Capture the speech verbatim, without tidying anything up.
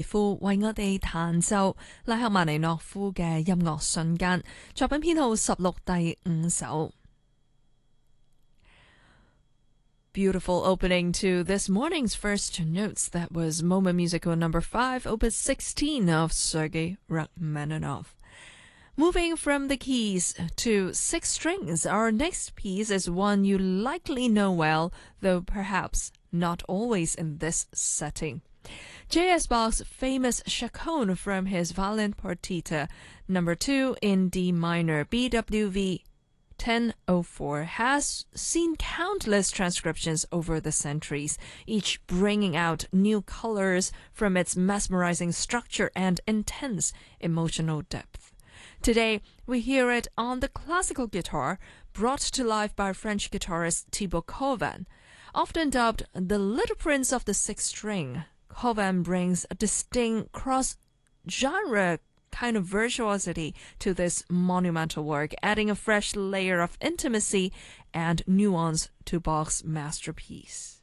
夫為我哋彈奏拉赫曼尼諾夫嘅音樂瞬間，作品編號十六第五首。Beautiful opening to this morning's first notes. That was Moment Musical number five, opus sixteen of Sergei Rachmaninoff. Moving from the keys to six strings, our next piece is one you likely know well, though perhaps not always in this setting. J S. Bach's famous Chaconne from his Violin Partita number two in D minor, B W V ten oh four, has seen countless transcriptions over the centuries, each bringing out new colors from its mesmerizing structure and intense emotional depth. Today, we hear it on the classical guitar, brought to life by French guitarist Thibaut Coven. Often dubbed the Little Prince of the Sixth String, Coven brings a distinct cross-genre kind of virtuosity to this monumental work, adding a fresh layer of intimacy and nuance to Bach's masterpiece.